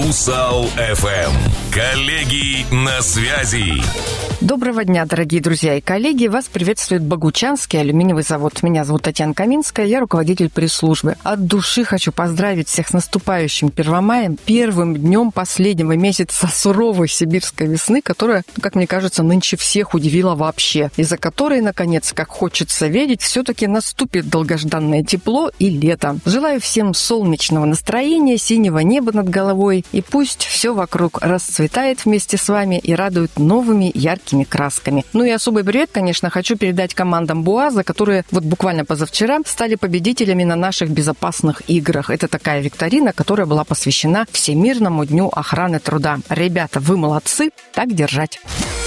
Русал-ФМ. Коллеги на связи. Доброго дня, дорогие друзья и коллеги. Вас приветствует Богучанский алюминиевый завод. Меня зовут Татьяна Каминская, я руководитель пресс-службы. От души хочу поздравить всех с наступающим Первомаем, первым днем последнего месяца суровой сибирской весны, которая, как мне кажется, нынче всех удивила вообще, из-за которой, наконец, как хочется верить, все-таки наступит долгожданное тепло и лето. Желаю всем солнечного настроения, синего неба над головой, и пусть все вокруг расцветает вместе с вами и радует новыми яркими красками. Ну и особый привет, конечно, хочу передать командам БУАЗа, которые вот буквально позавчера стали победителями на наших безопасных играх. Это такая викторина, которая была посвящена Всемирному дню охраны труда. Ребята, вы молодцы, так держать.